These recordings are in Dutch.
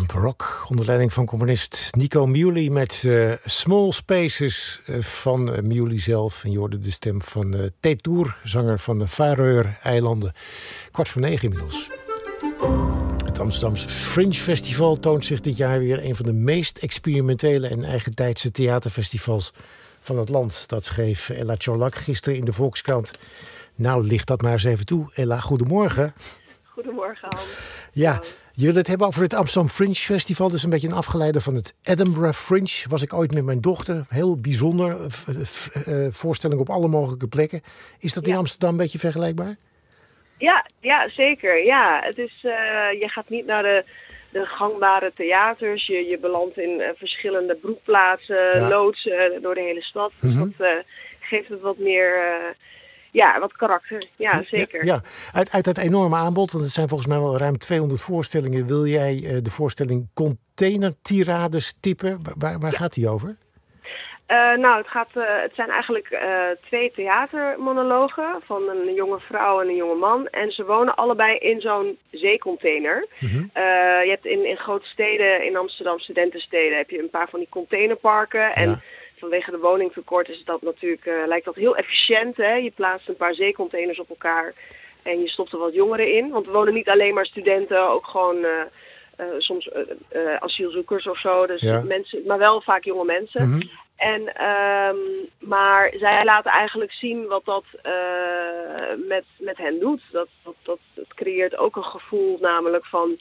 Punk rock onder leiding van componist Nico Muhly met Small Spaces van Muhly zelf. En je hoorde de stem van Teitur, zanger van de Faroe-eilanden. 8:45 inmiddels. Het Amsterdamse Fringe Festival toont zich dit jaar weer een van de meest experimentele en eigentijdse theaterfestivals van het land. Dat schreef Ella Chorlak gisteren in de Volkskrant. Nou, licht dat maar eens even toe. Ella, goedemorgen. Goedemorgen, Hans. Ja, je wil het hebben over het Amsterdam Fringe Festival. Dat is een beetje een afgeleide van het Edinburgh Fringe. Was ik ooit met mijn dochter. Heel bijzonder. Voorstelling op alle mogelijke plekken. Is dat in Amsterdam een beetje vergelijkbaar? Ja, zeker. Ja, het is, je gaat niet naar de gangbare theaters. Je belandt in verschillende broedplaatsen, loodsen door de hele stad. Dus dat geeft het wat meer... wat karakter. Ja, zeker. Ja. Uit dat enorme aanbod, want het zijn volgens mij wel ruim 200 voorstellingen, wil jij de voorstelling Containertirades tippen. Waar gaat die over? Het zijn eigenlijk 2 theatermonologen van een jonge vrouw en een jonge man. En ze wonen allebei in zo'n zeecontainer. Je hebt in grote steden, in Amsterdam studentensteden, heb je een paar van die containerparken. En vanwege de woningtekort is dat natuurlijk, lijkt dat heel efficiënt. Hè? Je plaatst een paar zeecontainers op elkaar en je stopt er wat jongeren in. Want er wonen niet alleen maar studenten, ook gewoon soms asielzoekers of zo. Dus mensen, maar wel vaak jonge mensen. Maar zij laten eigenlijk zien wat dat met hen doet. Het creëert ook een gevoel namelijk van...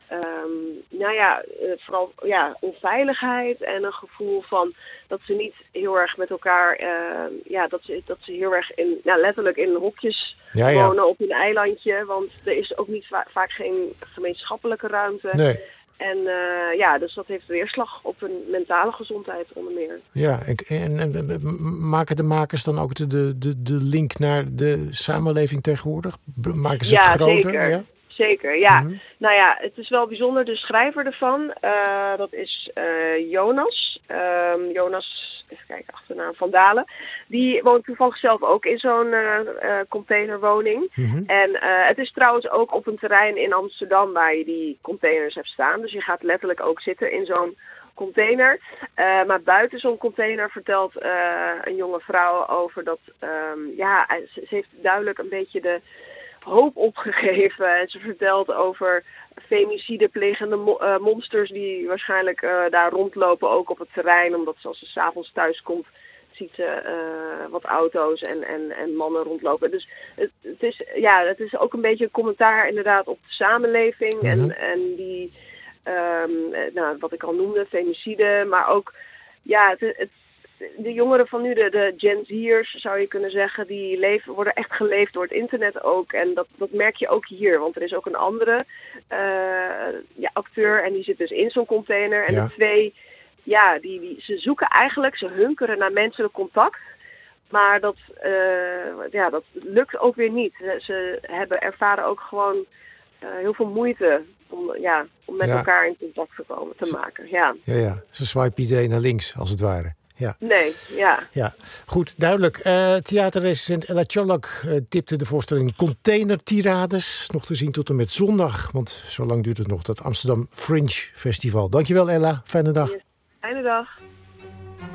vooral onveiligheid en een gevoel van dat ze niet heel erg met elkaar, dat ze heel erg letterlijk in hokjes wonen op een eilandje, want er is ook niet vaak geen gemeenschappelijke ruimte. Nee. En dus dat heeft weerslag op hun mentale gezondheid onder meer. Ja, en maken de makers dan ook de link naar de samenleving tegenwoordig? Maken ze het groter? Zeker. Ja? Zeker, ja. Nou ja, het is wel bijzonder. De schrijver ervan, dat is Jonas. Jonas, even kijken, achternaam Van Dalen. Die woont toevallig zelf ook in zo'n containerwoning. En het is trouwens ook op een terrein in Amsterdam waar je die containers hebt staan. Dus je gaat letterlijk ook zitten in zo'n container. Maar buiten zo'n container vertelt een jonge vrouw over dat... ze heeft duidelijk een beetje de hoop opgegeven. En ze vertelt over femicide plegende monsters die waarschijnlijk daar rondlopen, ook op het terrein. Omdat als ze 's avonds thuis komt, ziet ze wat auto's en mannen rondlopen. Dus het is ook een beetje een commentaar inderdaad op de samenleving. En die, wat ik al noemde, femicide. Maar ook, de jongeren van nu, de Gen Z'ers zou je kunnen zeggen, die worden echt geleefd door het internet ook. En dat merk je ook hier, want er is ook een andere acteur en die zit dus in zo'n container. En de twee, ze zoeken eigenlijk, ze hunkeren naar menselijk contact. Maar dat lukt ook weer niet. Ze ervaren ook gewoon heel veel moeite om met elkaar in contact te maken. Ja. Ze swipen iedereen naar links, als het ware. Ja. Nee, ja. Goed, duidelijk. Theaterrecensent Ella Chorlak tipte de voorstelling Containertirades. Nog te zien tot en met zondag, want zo lang duurt het nog, dat Amsterdam Fringe Festival. Dankjewel Ella, fijne dag. Fijne dag.